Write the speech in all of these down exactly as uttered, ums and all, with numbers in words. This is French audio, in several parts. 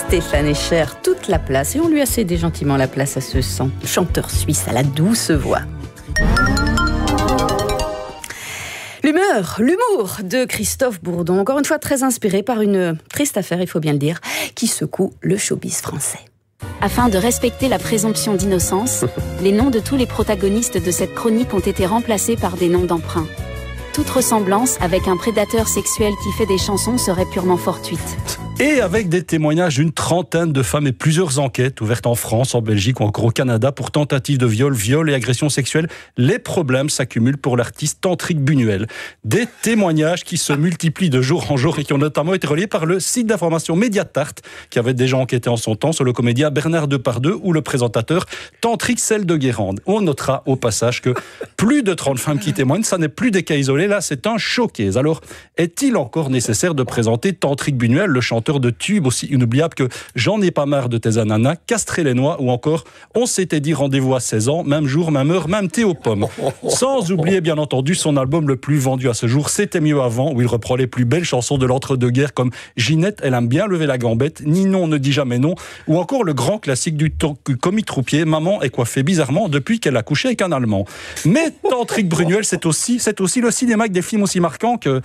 Stéphane Escher toute la place et on lui a cédé gentiment la place à ce chanteur suisse à la douce voix. L'humeur, l'humour de Christophe Bourdon, encore une fois très inspiré par une triste affaire, il faut bien le dire, qui secoue le showbiz français. Afin de respecter la présomption d'innocence, les noms de tous les protagonistes de cette chronique ont été remplacés par des noms d'emprunt. Toute ressemblance avec un prédateur sexuel qui fait des chansons serait purement fortuite. Et avec des témoignages d'une trentaine de femmes et plusieurs enquêtes ouvertes en France, en Belgique ou encore au Canada pour tentatives de viol, viol et agression sexuelle, les problèmes s'accumulent pour l'artiste Tantric Buñuel. Des témoignages qui se multiplient de jour en jour et qui ont notamment été reliés par le site d'information Mediatart, qui avait déjà enquêté en son temps sur le comédien Bernard Depardieu ou le présentateur Tantric Celle de Guérande. On notera au passage que plus de trente femmes qui témoignent, ça n'est plus des cas isolés, là c'est un showcase. Alors, est-il encore nécessaire de présenter Tantric Buñuel, le chanteur de tubes aussi inoubliable que J'en ai pas marre de tes ananas, Castrer les noix ou encore On s'était dit rendez-vous à seize ans, même jour, même heure, même thé aux pommes. Sans oublier bien entendu son album le plus vendu à ce jour, C'était mieux avant, où il reprend les plus belles chansons de l'entre-deux-guerres comme Ginette, elle aime bien lever la gambette, Ninon ne dit jamais non, ou encore le grand classique du comique troupier, Maman est coiffée bizarrement depuis qu'elle a couché avec un Allemand. Mais Tantric Buñuel, c'est aussi, c'est aussi le cinéma avec des films aussi marquants que...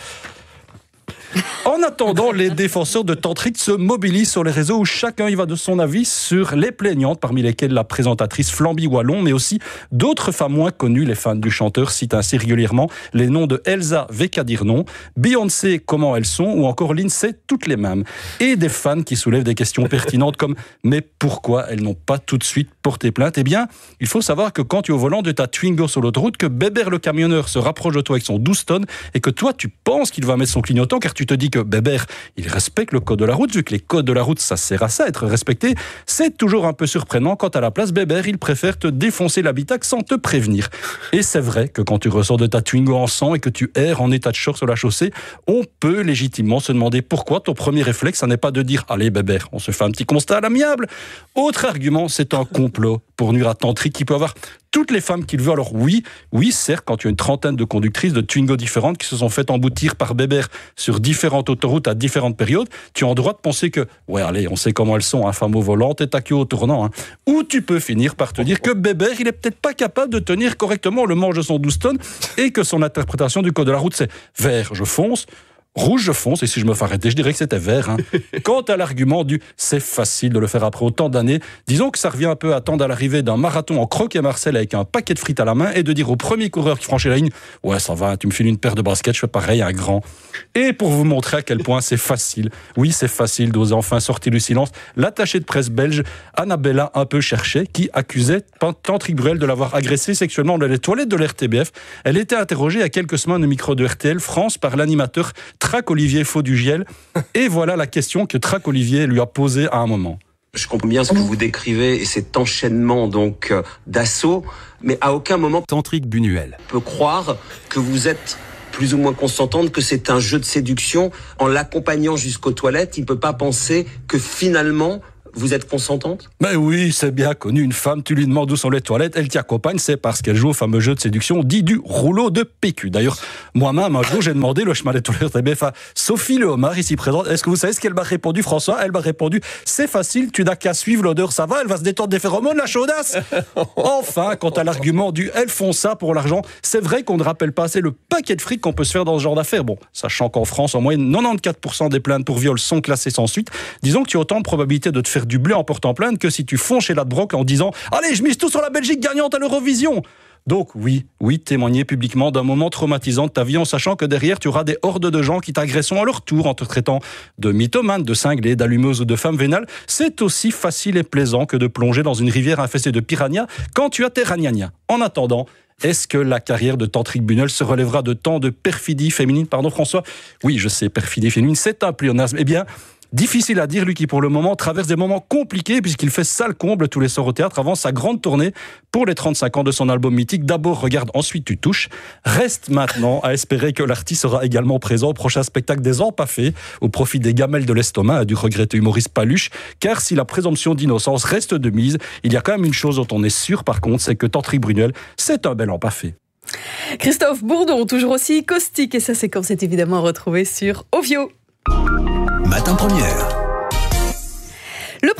En attendant, les défenseurs de Tantric se mobilisent sur les réseaux où chacun y va de son avis sur les plaignantes, parmi lesquelles la présentatrice Flamby Wallon, mais aussi d'autres femmes moins connues. Les fans du chanteur citent ainsi régulièrement les noms de Elsa Vekadirnon, Beyoncé, comment elles sont, ou encore Lindsay, toutes les mêmes. Et des fans qui soulèvent des questions pertinentes comme « Mais pourquoi elles n'ont pas tout de suite porté plainte ?» Eh bien, il faut savoir que quand tu es au volant de ta Twingo sur l'autoroute, que Bébert le camionneur se rapproche de toi avec son douze tonnes et que toi, tu penses qu'il va mettre son clignotant car tu te dis que Bébert, il respecte le code de la route, vu que les codes de la route, ça sert à ça, être respecté, c'est toujours un peu surprenant quand à la place Bébert, il préfère te défoncer l'habitacle sans te prévenir. Et c'est vrai que quand tu ressors de ta Twingo en sang et que tu erres en état de choc sur la chaussée, on peut légitimement se demander pourquoi ton premier réflexe, ça n'est pas de dire « Allez Bébert, on se fait un petit constat à l'amiable ». Autre argument, c'est un complot pour nuire à Tantric qui peut avoir toutes les femmes qu'il veut. Alors oui, oui, certes, quand tu as une trentaine de conductrices de Twingo différentes qui se sont faites emboutir par Bébert sur différentes autoroutes à différentes périodes, tu as le droit de penser que, ouais, allez, on sait comment elles sont, hein, femme au volant, tête à queue au tournant. Hein. Ou tu peux finir par te dire que Bébert, il est peut-être pas capable de tenir correctement le manche de son douze tonnes et que son interprétation du code de la route, c'est vert, je fonce. Rouge, je fonce, et si je me fais arrêter, je dirais que c'était vert. Hein. Quant à l'argument du « c'est facile de le faire après autant d'années », disons que ça revient un peu à attendre à l'arrivée d'un marathon en Croquet-Marcel avec un paquet de frites à la main et de dire au premier coureur qui franchit la ligne « ouais, ça va, tu me files une paire de baskets, je fais pareil, un grand ». Et pour vous montrer à quel point c'est facile, oui, c'est facile d'oser enfin sortir du silence, l'attachée de presse belge Annabella un peu cherchée, qui accusait Tantric Buñuel de l'avoir agressée sexuellement dans les toilettes de l'R T B F. Elle était interrogée il y a quelques semaines au micro de R T L France par l'animateur Trac Olivier Faudugiel. Et voilà la question que Trac Olivier lui a posée à un moment. Je comprends bien ce que vous décrivez et cet enchaînement donc euh, d'assauts, mais à aucun moment Tantric Buñuel peut croire que vous êtes plus ou moins consentante, que c'est un jeu de séduction. En l'accompagnant jusqu'aux toilettes, il ne peut pas penser que finalement vous êtes consentante ? Mais oui, c'est bien connu. Une femme, tu lui demandes où sont les toilettes, elle t'y accompagne, c'est parce qu'elle joue au fameux jeu de séduction dit du rouleau de P Q. D'ailleurs, moi-même, un jour, j'ai demandé le chemin des toilettes à Sophie Le Homard, ici présente. Est-ce que vous savez ce qu'elle m'a répondu, François ? Elle m'a répondu, c'est facile, tu n'as qu'à suivre l'odeur, ça va, elle va se détendre des phéromones, la chaudasse. Enfin, quant à l'argument du elles font ça pour l'argent, c'est vrai qu'on ne rappelle pas assez le paquet de fric qu'on peut se faire dans ce genre d'affaires. Bon, sachant qu'en France, en moyenne, quatre-vingt-quatorze pour cent des plaintes pour viol sont classées sans suite. Disons que tu as autant de probabilité de te faire du blé en portant plainte que si tu fonds chez Ladbrokes en disant « Allez, je mise tout sur la Belgique gagnante à l'Eurovision !» Donc oui, oui, témoigner publiquement d'un moment traumatisant de ta vie en sachant que derrière tu auras des hordes de gens qui t'agresseront à leur tour en te traitant de mythomane, de cinglé, d'allumeuse ou de femme vénale, c'est aussi facile et plaisant que de plonger dans une rivière infestée de piranhas quand tu as tes ragnagnas. En attendant, est-ce que la carrière de Tantric Buñuel se relèvera de tant de perfidie féminine ? Pardon François ? Oui, je sais, perfidie féminine, c'est un pléonasme. Eh bien, difficile à dire, lui qui pour le moment traverse des moments compliqués puisqu'il fait sale comble tous les soirs au théâtre avant sa grande tournée pour les trente-cinq ans de son album mythique D'abord regarde, ensuite tu touches. Reste maintenant à espérer que l'artiste sera également présent au prochain spectacle des Empaffés au profit des gamelles de l'estomac du regretté humoriste Paluche, car si la présomption d'innocence reste de mise, il y a quand même une chose dont on est sûr par contre, c'est que Tantric Buñuel, c'est un bel empaffé. Christophe Bourdon, toujours aussi caustique, et sa séquence est évidemment retrouvée sur Ovio. Matin Première.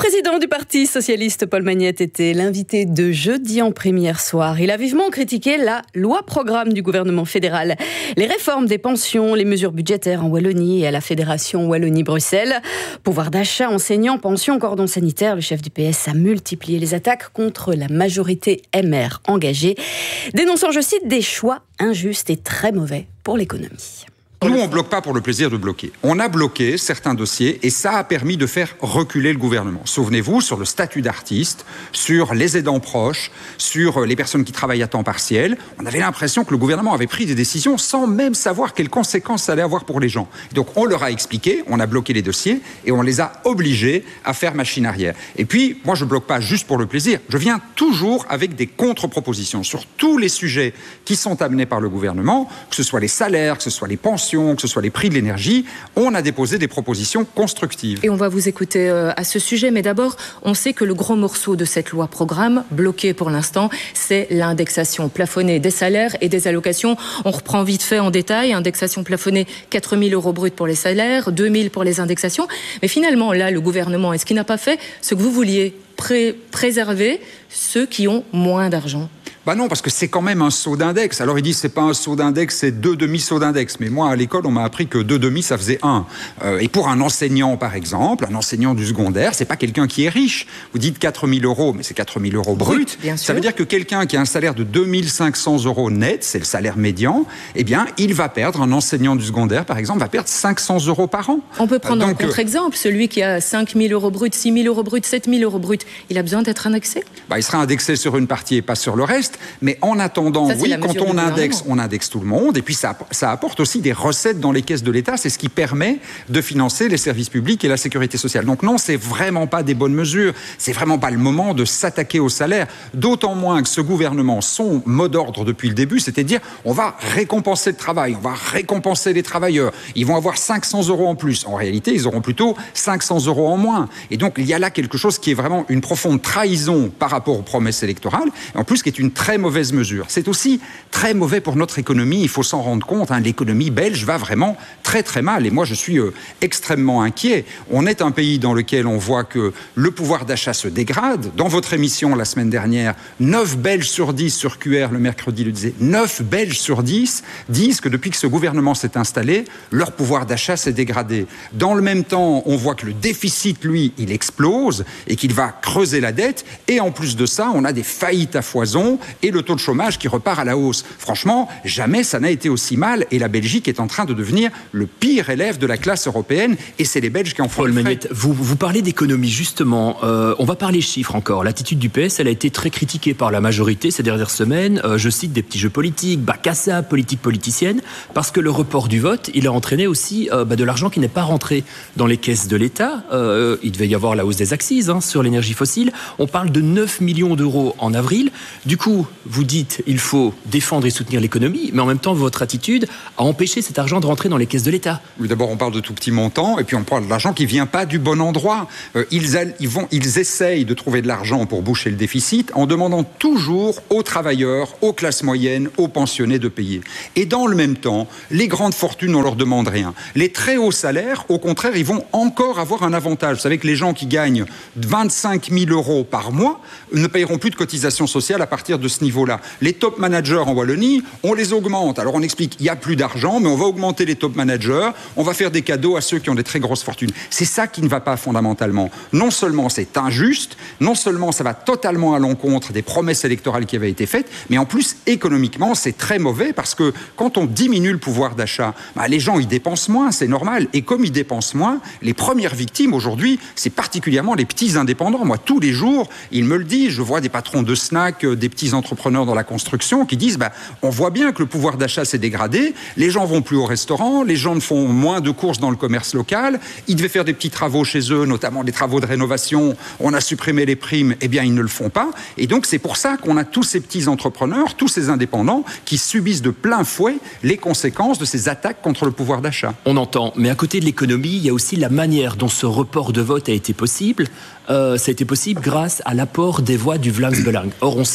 président du Parti socialiste, Paul Magnette, était l'invité de Jeudi en première soir. Il a vivement critiqué la loi programme du gouvernement fédéral, les réformes des pensions, les mesures budgétaires en Wallonie et à la Fédération Wallonie-Bruxelles. Pouvoir d'achat, enseignants, pensions, cordon sanitaire, le chef du P S a multiplié les attaques contre la majorité M R engagée, dénonçant, je cite, des choix injustes et très mauvais pour l'économie. Nous, on ne bloque pas pour le plaisir de bloquer. On a bloqué certains dossiers et ça a permis de faire reculer le gouvernement. Souvenez-vous, sur le statut d'artiste, sur les aidants proches, sur les personnes qui travaillent à temps partiel, on avait l'impression que le gouvernement avait pris des décisions sans même savoir quelles conséquences ça allait avoir pour les gens. Donc on leur a expliqué, on a bloqué les dossiers et on les a obligés à faire machine arrière. Et puis, moi, je ne bloque pas juste pour le plaisir. Je viens toujours avec des contre-propositions sur tous les sujets qui sont amenés par le gouvernement, que ce soit les salaires, que ce soit les pensions, que ce soit les prix de l'énergie, on a déposé des propositions constructives. Et on va vous écouter euh, à ce sujet, mais d'abord, on sait que le gros morceau de cette loi programme, bloqué pour l'instant, c'est l'indexation plafonnée des salaires et des allocations. On reprend vite fait en détail, indexation plafonnée quatre mille euros bruts pour les salaires, deux mille pour les indexations. Mais finalement, là, le gouvernement, est-ce qu'il n'a pas fait ce que vous vouliez, pré- préserver ceux qui ont moins d'argent ? Bah non, parce que c'est quand même un saut d'index. Alors ils disent c'est pas un saut d'index, c'est deux demi-sauts d'index. Mais moi, à l'école, on m'a appris que deux demi, ça faisait un. Euh, et pour un enseignant, par exemple, un enseignant du secondaire, c'est pas quelqu'un qui est riche. Vous dites quatre mille euros, mais c'est quatre mille euros bruts. Oui, ça veut dire que quelqu'un qui a un salaire de deux mille cinq cents euros net, c'est le salaire médian, eh bien, il va perdre, un enseignant du secondaire, par exemple, va perdre cinq cents euros par an. On peut prendre euh, donc, un contre-exemple, celui qui a cinq mille euros bruts, six mille euros bruts, sept mille euros bruts, il a besoin d'être indexé ? Bah, il sera indexé sur une partie et pas sur le reste, mais en attendant, Attendant, oui, quand on indexe, on indexe tout le monde, et puis ça, ça apporte aussi des recettes dans les caisses de l'État, c'est ce qui permet de financer les services publics et la sécurité sociale. Donc non, c'est vraiment pas des bonnes mesures, c'est vraiment pas le moment de s'attaquer au salaire, d'autant moins que ce gouvernement, son mot d'ordre depuis le début, c'était de dire, on va récompenser le travail, on va récompenser les travailleurs, ils vont avoir cinq cents euros en plus. En réalité, ils auront plutôt cinq cents euros en moins. Et donc, il y a là quelque chose qui est vraiment une profonde trahison par rapport aux promesses électorales, et en plus qui est une très mauvaise mesure. C'est aussi très mauvais pour notre économie, il faut s'en rendre compte. Hein. L'économie belge va vraiment très très mal et moi je suis euh, extrêmement inquiet. On est un pays dans lequel on voit que le pouvoir d'achat se dégrade. Dans votre émission la semaine dernière, neuf Belges sur dix sur Q R le mercredi le disait, neuf Belges sur dix disent que depuis que ce gouvernement s'est installé, leur pouvoir d'achat s'est dégradé. Dans le même temps, on voit que le déficit, lui, il explose et qu'il va creuser la dette et en plus de ça, on a des faillites à foison et le taux de chômage qui repart à la hausse. Franchement, jamais ça n'a été aussi mal et la Belgique est en train de devenir le pire élève de la classe européenne et c'est les Belges qui en font Paul le frais. Magnette, vous, vous parlez d'économie justement. Euh, on va parler chiffres encore. L'attitude du P S, elle a été très critiquée par la majorité ces dernières semaines. Euh, je cite des petits jeux politiques, bac à sable, politique politicienne, parce que le report du vote, il a entraîné aussi euh, bah, de l'argent qui n'est pas rentré dans les caisses de l'État. Euh, il devait y avoir la hausse des accises hein, sur l'énergie fossile. On parle de neuf millions d'euros en avril. Du coup, vous dites il faut défendre et soutenir l'économie, mais en même temps, votre attitude a empêché cet argent de rentrer dans les caisses de l'État. Oui, d'abord, on parle de tout petits montants, et puis on parle de l'argent qui ne vient pas du bon endroit. Euh, ils, a, ils, vont, ils essayent de trouver de l'argent pour boucher le déficit en demandant toujours aux travailleurs, aux classes moyennes, aux pensionnés de payer. Et dans le même temps, les grandes fortunes, on ne leur demande rien. Les très hauts salaires, au contraire, ils vont encore avoir un avantage. Vous savez que les gens qui gagnent vingt-cinq mille euros par mois ne paieront plus de cotisations sociales à partir de ce niveau-là. Les top managers en Wallonie, on les augmente. Alors on explique, il n'y a plus d'argent, mais on va augmenter les top managers, on va faire des cadeaux à ceux qui ont des très grosses fortunes. C'est ça qui ne va pas fondamentalement. Non seulement c'est injuste, non seulement ça va totalement à l'encontre des promesses électorales qui avaient été faites, mais en plus, économiquement, c'est très mauvais parce que quand on diminue le pouvoir d'achat, bah, les gens, ils dépensent moins, c'est normal. Et comme ils dépensent moins, les premières victimes aujourd'hui, c'est particulièrement les petits indépendants. Moi, tous les jours, ils me le disent, je vois des patrons de snack, des petits entrepreneurs dans la construction qui disent bah, on voit bien que le pouvoir d'achat s'est dégradé, les gens vont plus au restaurant, les gens font moins de courses dans le commerce local, ils devaient faire des petits travaux chez eux, notamment des travaux de rénovation, on a supprimé les primes, eh bien ils ne le font pas. Et donc c'est pour ça qu'on a tous ces petits entrepreneurs, tous ces indépendants qui subissent de plein fouet les conséquences de ces attaques contre le pouvoir d'achat. On entend, mais à côté de l'économie, il y a aussi la manière dont ce report de vote a été possible. Euh, ça a été possible grâce à l'apport des voix du Vlaams Belang. Or, on sait que vous luttez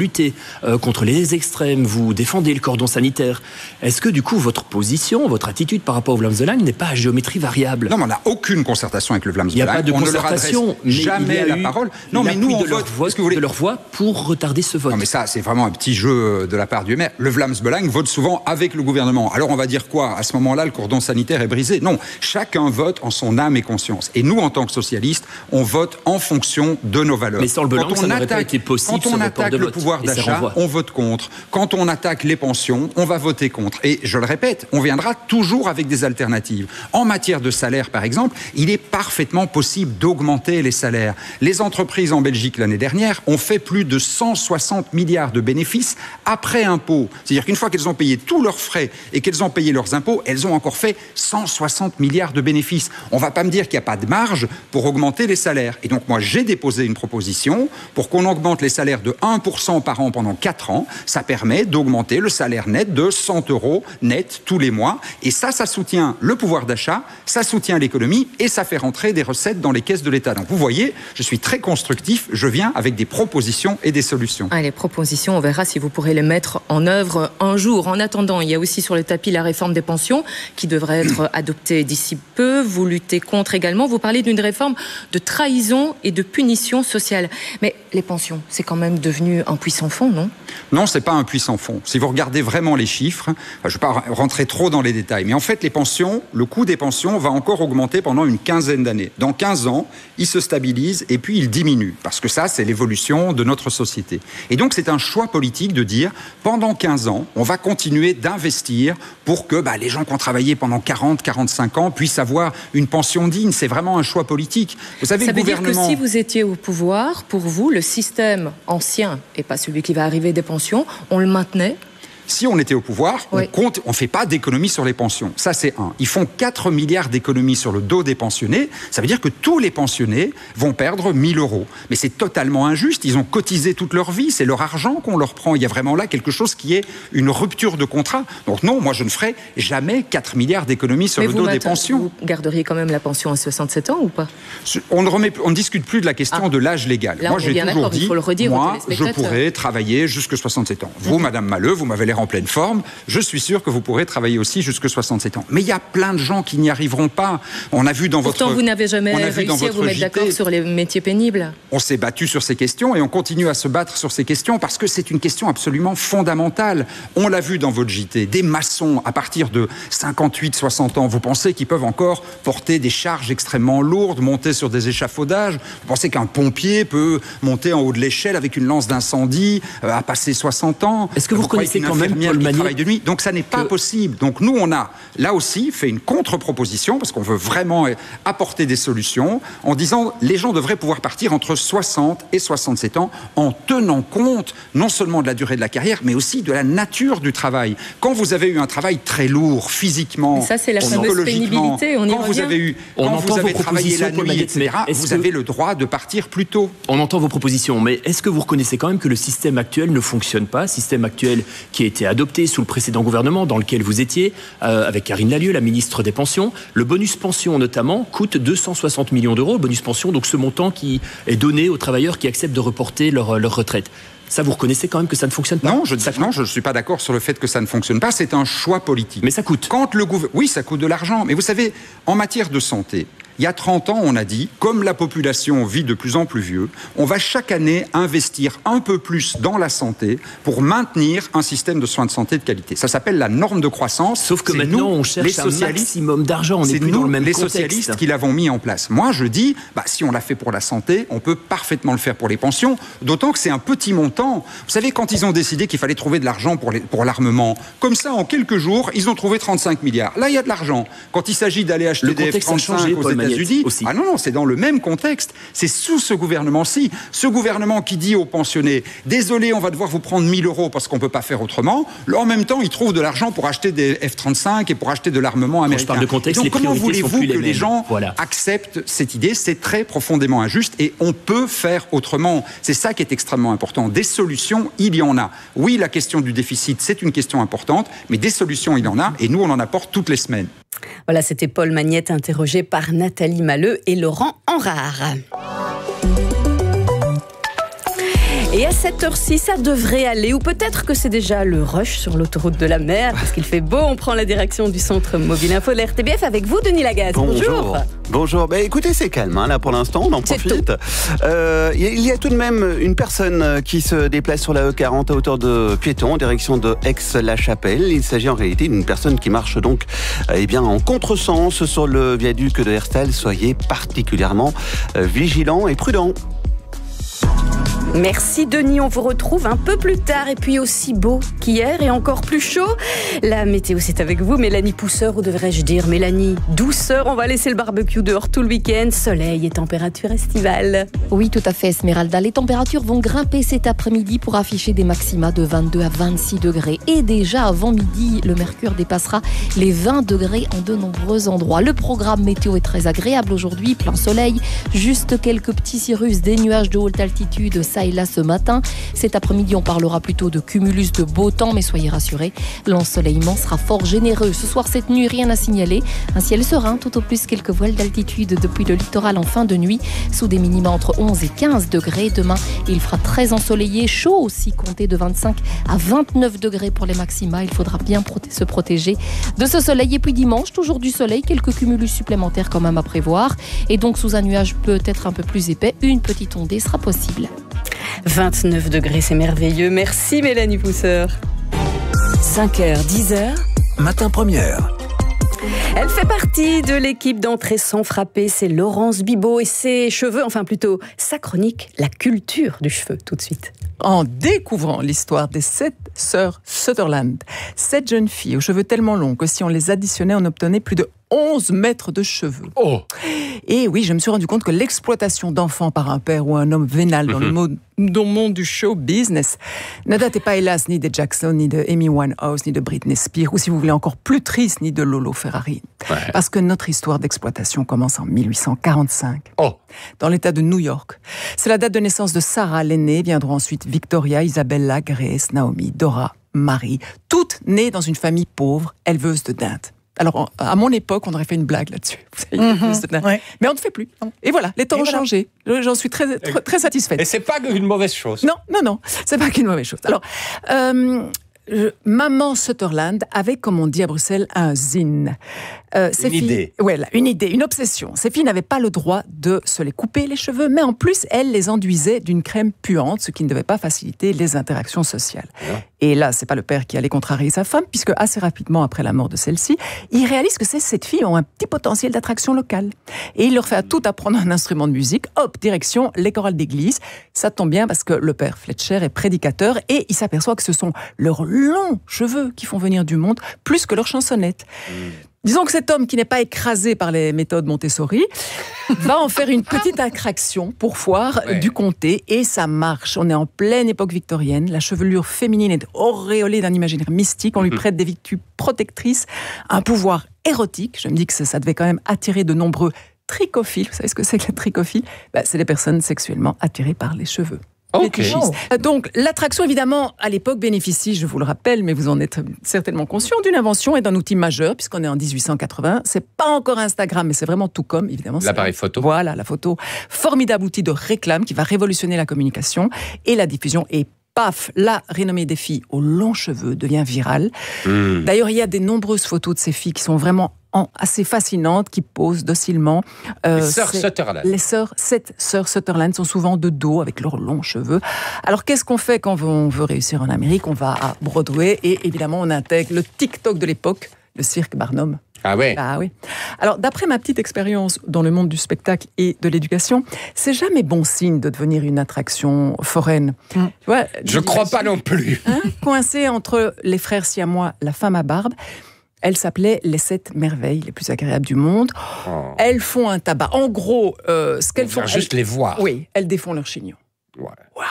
luttez euh, contre les extrêmes, vous défendez le cordon sanitaire. Est-ce que du coup votre position, votre attitude par rapport au Vlaams-Belang n'est pas à géométrie variable? Non, mais on n'a aucune concertation avec le Vlaams-Belang. Il n'y a pas de on concertation, mais jamais la parole. Non, mais nous on de leur vote voix, que vous voulez... de leur voix pour retarder ce vote. Non, mais ça c'est vraiment un petit jeu de la part du maire. Le Vlaams-Belang vote souvent avec le gouvernement. Alors on va dire quoi? À ce moment-là, le cordon sanitaire est brisé? Non, chacun vote en son âme et conscience. Et nous, en tant que socialistes, on vote en fonction de nos valeurs. Mais sans le Belang, ça n'aurait pas été possible. Quand on attaque le pouvoir d'achat, on vote contre. Quand on attaque les pensions, on va voter contre. Et je le répète, on viendra toujours avec des alternatives. En matière de salaire, par exemple, il est parfaitement possible d'augmenter les salaires. Les entreprises en Belgique l'année dernière ont fait plus de cent soixante milliards de bénéfices après impôts. C'est-à-dire qu'une fois qu'elles ont payé tous leurs frais et qu'elles ont payé leurs impôts, elles ont encore fait cent soixante milliards de bénéfices. On ne va pas me dire qu'il n'y a pas de marge pour augmenter les salaires. Et donc moi, j'ai déposé une proposition pour qu'on augmente les salaires de un pour cent par an pendant quatre ans. Ça permet d'augmenter le salaire net de cent euros net tous les mois. Et ça, ça soutient le pouvoir d'achat, ça soutient l'économie et ça fait rentrer des recettes dans les caisses de l'État. Donc vous voyez, je suis très constructif, je viens avec des propositions et des solutions. Ah, les propositions, on verra si vous pourrez les mettre en œuvre un jour. En attendant, il y a aussi sur le tapis la réforme des pensions qui devrait être adoptée d'ici peu. Vous luttez contre également. Vous parlez d'une réforme de trahison et de punition sociale. Mais les pensions, c'est quand même devenu un puits sans fond, non? Non, c'est pas un puits sans fond. Si vous regardez vraiment les chiffres, je ne vais pas rentrer trop dans les détails, mais en fait, les pensions, le coût des pensions va encore augmenter pendant une quinzaine d'années. Dans quinze ans, il se stabilise et puis il diminue. Parce que ça, c'est l'évolution de notre société. Et donc, c'est un choix politique de dire, pendant quinze ans, on va continuer d'investir pour que bah, les gens qui ont travaillé pendant quarante, quarante-cinq ans puissent avoir une pension digne. C'est vraiment un choix politique. Vous savez, ça le veut gouvernement... dire que si vous étiez au pouvoir, pour vous, le système ancien, et pas celui qui va arriver des pensions, on le maintenait? Si on était au pouvoir, oui. on compte, on fait pas d'économies sur les pensions. Ça, c'est un. Ils font quatre milliards d'économies sur le dos des pensionnés. Ça veut dire que tous les pensionnés vont perdre mille euros. Mais c'est totalement injuste. Ils ont cotisé toute leur vie. C'est leur argent qu'on leur prend. Il y a vraiment là quelque chose qui est une rupture de contrat. Donc non, moi, je ne ferai jamais quatre milliards d'économies sur Mais le dos des pensions. Vous garderiez quand même la pension à soixante-sept ans ou pas? On ne remet, on ne discute plus de la question ah. de l'âge légal. Là, moi, j'ai toujours dit, il faut le redire moi, je pourrais travailler jusqu'à soixante-sept ans. Vous, mmh. Madame Mahler, vous m'avez l'air en pleine forme, je suis sûr que vous pourrez travailler aussi jusqu'à soixante-sept ans. Mais il y a plein de gens qui n'y arriveront pas. On a vu dans Pourtant, votre... vous n'avez jamais réussi à vous mettre d'accord sur les métiers pénibles. On s'est battu sur ces questions et on continue à se battre sur ces questions parce que c'est une question absolument fondamentale. On l'a vu dans votre J T, des maçons à partir de cinquante-huit, soixante ans, vous pensez qu'ils peuvent encore porter des charges extrêmement lourdes, monter sur des échafaudages? Vous pensez qu'un pompier peut monter en haut de l'échelle avec une lance d'incendie euh, à passer soixante ans? Est-ce que vous, vous reconnaissez quand même Paul Magnier de nuit? Donc ça n'est pas que... possible. Donc nous, on a là aussi fait une contre-proposition parce qu'on veut vraiment apporter des solutions en disant les gens devraient pouvoir partir entre soixante et soixante-sept ans en tenant compte non seulement de la durée de la carrière mais aussi de la nature du travail. Quand vous avez eu un travail très lourd physiquement, mais ça c'est la fameuse pénibilité, on y quand vous avez eu, on quand entend vous avez vos travaillé la nuit, et cetera, vous que... avez le droit de partir plus tôt. On entend vos propositions, mais est-ce que vous reconnaissez quand même que le système actuel ne fonctionne pas, système actuel qui a été adopté sous le précédent gouvernement dans lequel vous étiez, euh, avec Karine Lallieu, la ministre des Pensions. Le bonus pension notamment coûte deux cent soixante millions d'euros. Le bonus pension, donc ce montant qui est donné aux travailleurs qui acceptent de reporter leur, leur retraite. Ça, vous reconnaissez quand même que ça ne fonctionne pas? Non, je ne suis pas d'accord sur le fait que ça ne fonctionne pas. C'est un choix politique. Mais ça coûte. Quand le gouver... Oui, ça coûte de l'argent. Mais vous savez, en matière de santé, il y a trente ans, on a dit, comme la population vit de plus en plus vieux, on va chaque année investir un peu plus dans la santé pour maintenir un système de soins de santé de qualité. Ça s'appelle la norme de croissance. Sauf que maintenant, nous, on cherche un maximum d'argent. On n'est plus nous, dans le même les contexte. socialistes qui l'avons mis en place. Moi, je dis, bah, si on l'a fait pour la santé, on peut parfaitement le faire pour les pensions, d'autant que c'est un petit montant. Vous savez, quand ils ont décidé qu'il fallait trouver de l'argent pour, les, pour l'armement, comme ça, en quelques jours, ils ont trouvé trente-cinq milliards. Là, il y a de l'argent. Quand il s'agit d'aller acheter le des F trente-cinq aux États-Unis, ah non, non, c'est dans le même contexte. C'est sous ce gouvernement-ci. Ce gouvernement qui dit aux pensionnés, désolé, on va devoir vous prendre mille euros parce qu'on ne peut pas faire autrement. En même temps, ils trouvent de l'argent pour acheter des F trente-cinq et pour acheter de l'armement américain. Quand je parle de contexte, donc, les comment voulez-vous que les, les gens voilà. acceptent cette idée? C'est très profondément injuste et on peut faire autrement. C'est ça qui est extrêmement important. Des solutions, il y en a. Oui, la question du déficit, c'est une question importante, mais des solutions, il y en a et nous, on en apporte toutes les semaines. Voilà, c'était Paul Magnette interrogé par Nathalie Mahler et Laurent Enrard. Et à cette heure-ci, ça devrait aller, ou peut-être que c'est déjà le rush sur l'autoroute de la mer, parce qu'il fait beau. On prend la direction du centre mobile info de la R T B F avec vous, Denis Lagaz. Bonjour. Bonjour. Bonjour. Bah, écoutez, c'est calme hein, là pour l'instant, on en profite. Euh, il y a tout de même une personne qui se déplace sur la E quarante à hauteur de Piéton en direction de Aix-la-Chapelle. Il s'agit en réalité d'une personne qui marche donc eh bien, en contresens sur le viaduc de Herstal. Soyez particulièrement euh, vigilants et prudents. Merci Denis, on vous retrouve un peu plus tard et puis aussi beau qu'hier et encore plus chaud. La météo c'est avec vous, Mélanie Pousseur, ou devrais-je dire Mélanie Douceur. On va laisser le barbecue dehors tout le week-end, soleil et température estivale. Oui tout à fait Esmeralda, les températures vont grimper cet après-midi pour afficher des maxima de vingt-deux à vingt-six degrés. Et déjà avant midi, le mercure dépassera les vingt degrés en de nombreux endroits. Le programme météo est très agréable aujourd'hui, plein soleil, juste quelques petits cirrus, des nuages de haute altitude, ça et là ce matin. Cet après-midi, on parlera plutôt de cumulus de beau temps, mais soyez rassurés, l'ensoleillement sera fort généreux. Ce soir, cette nuit, rien à signaler. Un ciel serein, tout au plus quelques voiles d'altitude depuis le littoral en fin de nuit, sous des minima entre onze et quinze degrés. Demain, il fera très ensoleillé, chaud aussi, comptez de vingt-cinq à vingt-neuf degrés pour les maxima. Il faudra bien proté- se protéger de ce soleil. Et puis dimanche, toujours du soleil, quelques cumulus supplémentaires quand même à prévoir. Et donc, sous un nuage peut-être un peu plus épais, une petite ondée sera possible. vingt-neuf degrés, c'est merveilleux. Merci Mélanie Pousseur. cinq heures, dix heures, matin première. Elle fait partie de l'équipe d'entrée sans frapper, c'est Laurence Bibot et ses cheveux, enfin plutôt sa chronique, la culture du cheveu, tout de suite. En découvrant l'histoire des sept sœurs Sutherland, sept jeunes filles aux cheveux tellement longs que si on les additionnait, on obtenait plus de onze mètres de cheveux. Oh. Et oui, je me suis rendu compte que l'exploitation d'enfants par un père ou un homme vénal dans, le monde, dans le monde du show business ne datait pas, hélas, ni des Jackson, ni de Amy Winehouse, ni de Britney Spears, ou si vous voulez encore plus triste, ni de Lolo Ferrari. Ouais. Parce que notre histoire d'exploitation commence en mille huit cent quarante-cinq, oh. dans l'État de New York. C'est la date de naissance de Sarah, l'aînée, viendront ensuite Victoria, Isabella, Grace, Naomi, Dora, Marie, toutes nées dans une famille pauvre, éleveuse de dinde. Alors, à mon époque, on aurait fait une blague là-dessus. Mmh, ouais. Mais on ne fait plus. Et voilà, les temps Et ont voilà. changé. J'en suis très, très, très satisfaite. Et c'est pas qu'une mauvaise chose. Non, non, non, c'est pas qu'une mauvaise chose. Alors, euh, je, maman Sutherland avait, comme on dit à Bruxelles, un zine. Euh, une filles, idée. Ouais, là, une idée, une obsession. Ces filles n'avaient pas le droit de se les couper les cheveux, mais en plus, elles les enduisaient d'une crème puante, ce qui ne devait pas faciliter les interactions sociales. Ouais. Et là, c'est pas le père qui allait contrarier sa femme, puisque assez rapidement après la mort de celle-ci, il réalise que ces sept filles ont un petit potentiel d'attraction locale. Et il leur fait à tout apprendre un instrument de musique. Hop, direction les chorales d'église. Ça tombe bien parce que le père Fletcher est prédicateur et il s'aperçoit que ce sont leurs longs cheveux qui font venir du monde plus que leurs chansonnettes. Mmh. Disons que cet homme qui n'est pas écrasé par les méthodes Montessori va en faire une petite attraction pour foire ouais. du comté et ça marche. On est en pleine époque victorienne, la chevelure féminine est auréolée d'un imaginaire mystique, on lui prête des vertus protectrices, un pouvoir érotique. Je me dis que ça, ça devait quand même attirer de nombreux trichophiles. Vous savez ce que c'est que les trichophiles ? Ben, c'est les personnes sexuellement attirées par les cheveux. Okay. Donc, l'attraction, évidemment, à l'époque, bénéficie, je vous le rappelle, mais vous en êtes certainement conscient, d'une invention et d'un outil majeur, puisqu'on est en dix-huit cent quatre-vingts. C'est pas encore Instagram, mais c'est vraiment tout comme, évidemment. L'appareil photo. Voilà, la photo. Formidable outil de réclame qui va révolutionner la communication et la diffusion. Et paf, la renommée des filles aux longs cheveux devient virale. Mmh. D'ailleurs, il y a des nombreuses photos de ces filles qui sont vraiment En, assez fascinantes, qui posent docilement. Euh, les sœurs Sutherland. Les sœurs, sept sœurs Sutherland sont souvent de dos avec leurs longs cheveux. Alors, qu'est-ce qu'on fait quand on veut réussir en Amérique ? On va à Broadway et évidemment, on intègre le TikTok de l'époque, le cirque Barnum. Ah ouais. Ah oui. Alors, d'après ma petite expérience dans le monde du spectacle et de l'éducation, c'est jamais bon signe de devenir une attraction foraine. Mmh. Tu vois, je crois pas non plus. Hein, coincé entre les frères siamois, la femme à barbe. Elles s'appelaient les sept merveilles les plus agréables du monde. Oh. Elles font un tabac. En gros, euh, ce qu'elles On font... juste elles, les voir. Oui, elles défont leurs chignons. Ouais. Ouais,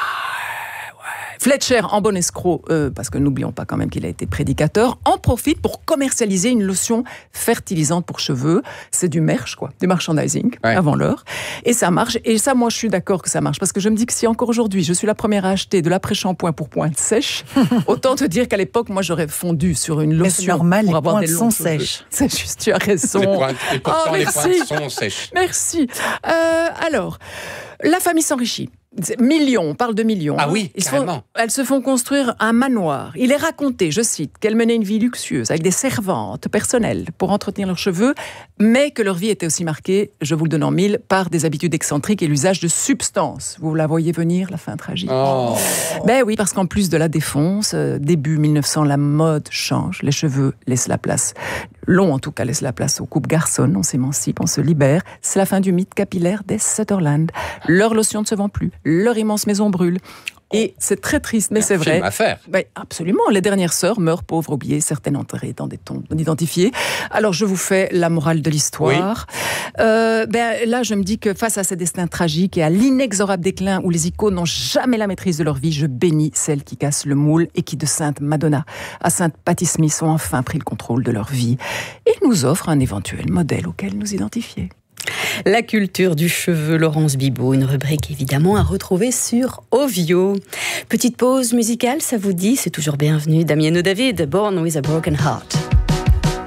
ouais. Fletcher, en bon escroc, euh, parce que n'oublions pas quand même qu'il a été prédicateur, en profite pour commercialiser une lotion fertilisante pour cheveux. C'est du merch, quoi, du merchandising, ouais. avant l'heure. Et ça marche. Et ça, moi, je suis d'accord que ça marche. Parce que je me dis que si encore aujourd'hui, je suis la première à acheter de l'après-shampoing pour pointe sèche, autant te dire qu'à l'époque, moi, j'aurais fondu sur une lotion. Mais c'est normal, pour les avoir pointes des sont cheveux. sèches. C'est juste, tu as raison. Les pointes, et pourtant, oh, les pointes sont sèches. Merci. Euh, alors... La famille s'enrichit. Millions, on parle de millions. Ah oui, Ils se carrément. font, elles se font construire un manoir. Il est raconté, je cite, qu'elles menaient une vie luxueuse avec des servantes personnelles pour entretenir leurs cheveux, mais que leur vie était aussi marquée, je vous le donne en mille, par des habitudes excentriques et l'usage de substances. Vous la voyez venir, la fin tragique. Oh. Ben oui, parce qu'en plus de la défonce, euh, début mille neuf cents, la mode change, les cheveux laissent la place, long en tout cas, laissent la place aux coupes garçonnes, on s'émancipe, on se libère. C'est la fin du mythe capillaire des Sutherland. Leur lotion ne se vend plus. Leur immense maison brûle. Et c'est très triste, mais c'est vrai. Film à faire. Ben, absolument. Les dernières sœurs meurent, pauvres, oubliées, certaines enterrées dans des tombes non identifiées. Alors, je vous fais la morale de l'histoire. Oui. Euh, ben, là, je me dis que face à ces destins tragiques et à l'inexorable déclin où les icônes n'ont jamais la maîtrise de leur vie, je bénis celles qui cassent le moule et qui, de Sainte Madonna à Sainte Patti Smith, ont enfin pris le contrôle de leur vie et nous offrent un éventuel modèle auquel nous identifier. La culture du cheveu, Laurence Bibot, une rubrique évidemment à retrouver sur Ovio. Petite pause musicale, ça vous dit? C'est toujours bienvenu. Damiano David, Born with a Broken Heart.